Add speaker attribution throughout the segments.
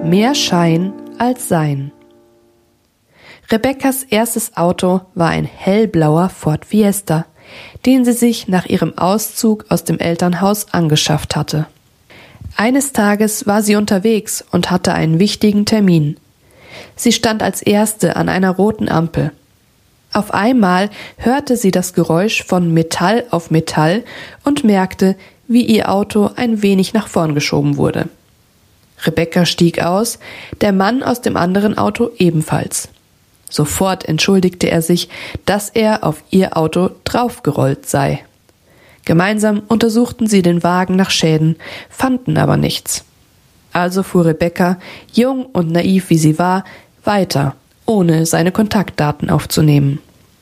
Speaker 1: Mehr Schein als Sein. Rebekkas erstes Auto war ein hellblauer Ford Fiesta, den sie sich nach ihrem Auszug aus dem Elternhaus angeschafft hatte. Eines Tages war sie unterwegs und hatte einen wichtigen Termin. Sie stand als Erste an einer roten Ampel. Auf einmal hörte sie das Geräusch von Metall auf Metall und merkte, wie ihr Auto ein wenig nach vorn geschoben wurde. Rebekka stieg aus, der Mann aus dem anderen Auto ebenfalls. Sofort entschuldigte er sich, dass er auf ihr Auto draufgerollt sei. Gemeinsam untersuchten sie den Wagen nach Schäden, fanden aber nichts. Also fuhr Rebekka, jung und naiv wie sie war, weiter, ohne seine Kontaktdaten aufzunehmen.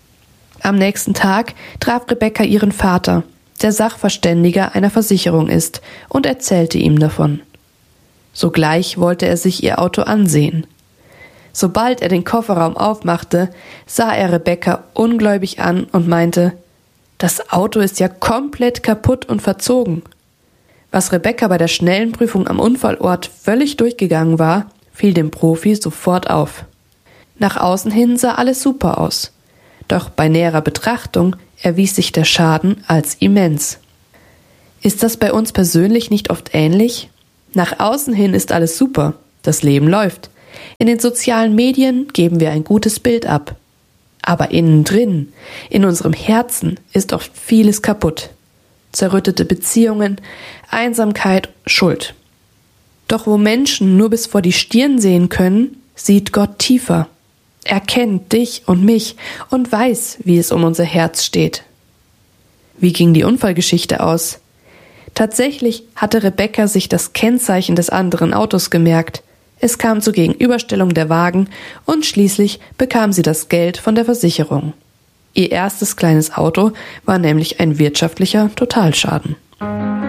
Speaker 1: Am nächsten Tag traf Rebekka ihren Vater, der Sachverständiger einer Versicherung ist, und erzählte ihm davon. Sogleich wollte er sich ihr Auto ansehen. Sobald er den Kofferraum aufmachte, sah er Rebekka ungläubig an und meinte, »Das Auto ist ja komplett kaputt und verzogen.« Was Rebekka bei der schnellen Prüfung am Unfallort völlig durchgegangen war, fiel dem Profi sofort auf. Nach außen hin sah alles super aus. Doch bei näherer Betrachtung erwies sich der Schaden als immens. Ist das bei uns persönlich nicht oft ähnlich? Nach außen hin ist alles super, das Leben läuft. In den sozialen Medien geben wir ein gutes Bild ab. Aber innen drin, in unserem Herzen, ist oft vieles kaputt. Zerrüttete Beziehungen, Einsamkeit, Schuld. Doch wo Menschen nur bis vor die Stirn sehen können, sieht Gott tiefer. Er kennt dich und mich und weiß, wie es um unser Herz steht. Wie ging die Unfallgeschichte aus? Tatsächlich hatte Rebekka sich das Kennzeichen des anderen Autos gemerkt. Es kam zur Gegenüberstellung der Wagen und schließlich bekam sie das Geld von der Versicherung. Ihr erstes kleines Auto war nämlich ein wirtschaftlicher Totalschaden.